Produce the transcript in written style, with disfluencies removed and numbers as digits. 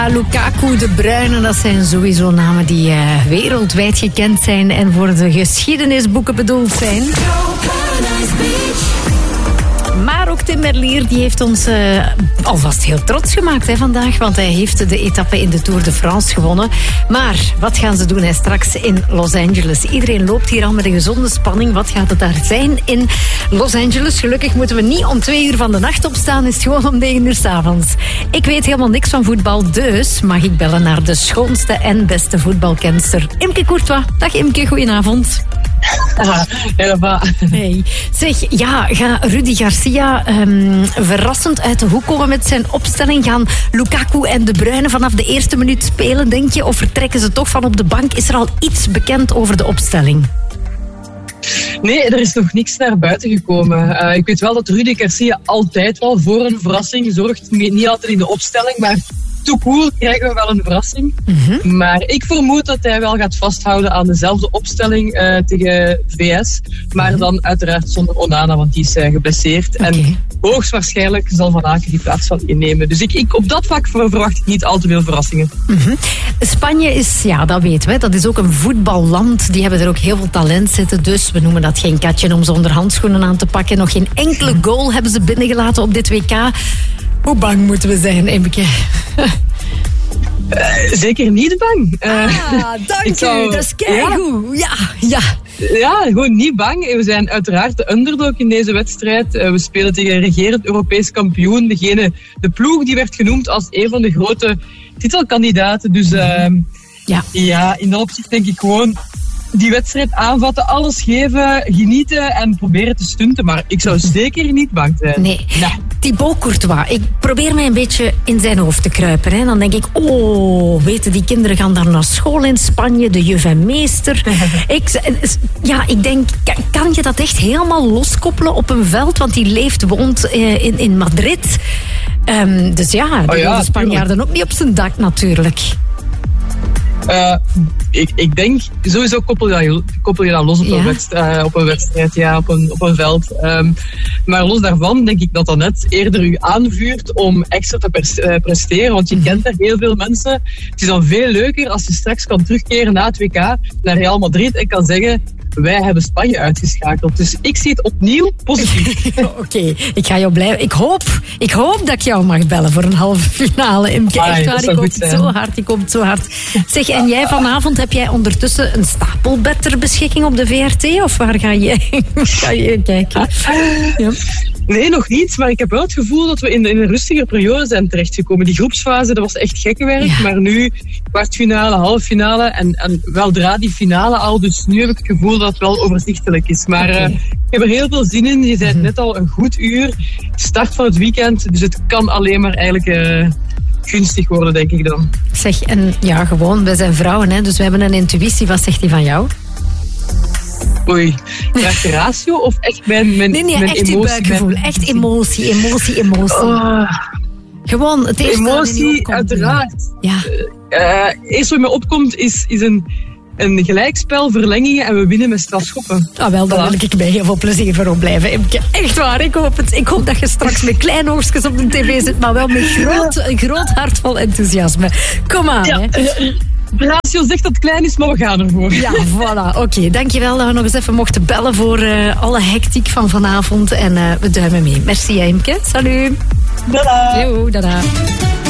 Lukaku, De Bruyne, dat zijn sowieso namen die wereldwijd gekend zijn en voor de geschiedenisboeken bedoeld zijn. Maar ook Tim Merlier die heeft ons alvast heel trots gemaakt vandaag, want hij heeft de etappe in de Tour de France gewonnen. Maar wat gaan ze doen straks in Los Angeles? Iedereen loopt hier al met een gezonde spanning. Wat gaat het daar zijn in Los Angeles? Gelukkig moeten we niet om 2 uur van de nacht opstaan, is het gewoon om 9 uur 's avonds. Ik weet helemaal niks van voetbal, dus mag ik bellen naar de schoonste en beste voetbalkenster, Imke Courtois. Dag Imke, goedenavond. Helemaal. Hey. Zeg, ja, gaat Rudy Garcia verrassend uit de hoek komen met zijn opstelling? Gaan Lukaku en De Bruyne vanaf de eerste minuut spelen, denk je? Of vertrekken ze toch van op de bank? Is er al iets bekend over de opstelling? Nee, er is nog niks naar buiten gekomen. Ik weet wel dat Rudy Garcia altijd wel voor een verrassing zorgt. Niet altijd in de opstelling, maar tout court krijgen we wel een verrassing. Mm-hmm. Maar ik vermoed dat hij wel gaat vasthouden aan dezelfde opstelling tegen VS. Maar dan uiteraard zonder Onana, want die is geblesseerd. Okay. En hoogstwaarschijnlijk zal Van Aken die plaats van innemen. Dus ik op dat vlak verwacht ik niet al te veel verrassingen. Mm-hmm. Spanje is, ja, dat weten we, dat is ook een voetballand. Die hebben er ook heel veel talent zitten. Dus we noemen dat geen katje om zonder handschoenen aan te pakken. Nog geen enkele goal hebben ze binnengelaten op dit WK. Hoe bang moeten we zijn, Imke? Zeker niet bang. Dank u, dat is keigoed. Ja. Ja, gewoon niet bang. We zijn uiteraard de underdog in deze wedstrijd. We spelen tegen een regerend Europees kampioen. De ploeg die werd genoemd als een van de grote titelkandidaten. Dus ja, in dat opzicht denk ik gewoon die wedstrijd aanvatten, alles geven, genieten en proberen te stunten. Maar ik zou zeker niet bang zijn. Nee. Thibaut Courtois, ik probeer mij een beetje in zijn hoofd te kruipen. Hè. Dan denk ik, weten die kinderen gaan daar naar school in Spanje, de juf en meester. Ik denk, kan je dat echt helemaal loskoppelen op een veld? Want die woont in Madrid. Dus ja, de Spanjaarden ook niet op zijn dak natuurlijk. Ik denk, sowieso koppel je dat los op een wedstrijd, op een veld. Maar los daarvan denk ik dat dat net eerder u aanvuurt om extra te presteren, want je kent er heel veel mensen. Het is dan veel leuker als je straks kan terugkeren na het WK naar Real Madrid en kan zeggen, wij hebben Spanje uitgeschakeld. Dus ik zie het opnieuw positief. Oké, ik ga jou blijven. Ik hoop dat ik jou mag bellen voor een halve finale. Echt waar, ik hoop het zo hard. Zeg, en jij vanavond, heb jij ondertussen een stapelbed ter beschikking op de VRT? Of waar ga je kijken? Ja. Nee, nog niet. Maar ik heb wel het gevoel dat we in een rustiger periode zijn terechtgekomen. Die groepsfase, dat was echt gekke werk. Ja. Maar nu, kwartfinale, halffinale en weldra die finale al. Dus nu heb ik het gevoel dat het wel overzichtelijk is. Maar ik heb er heel veel zin in. Je zei het net al, een goed uur. Start van het weekend. Dus het kan alleen maar eigenlijk gunstig worden, denk ik dan. Zeg, en ja, gewoon, wij zijn vrouwen, hè, dus we hebben een intuïtie. Wat zegt die van jou? Oei, graag de ratio of echt mijn nee, mijn echt emotie? Uw buikgevoel, echt emotie. Gewoon, het eerste emotie, uiteraard. Ja. Eerst wat mij opkomt is een gelijkspel, verlengingen en we winnen met strafschoppen. Wel, daar wil ik bij heel veel plezier voor op blijven, Imke. Echt waar, ik hoop het. Ik hoop dat je straks met kleine oogstjes op de tv zit, maar wel met een groot hart vol enthousiasme. Kom aan, hè. De ratio zegt dat het klein is, maar we gaan ervoor. Ja, voilà. Oké, dankjewel dat we nog eens even mochten bellen voor alle hectiek van vanavond. En we duimen mee. Merci, Imke. Salut. Dada. Yo, dada.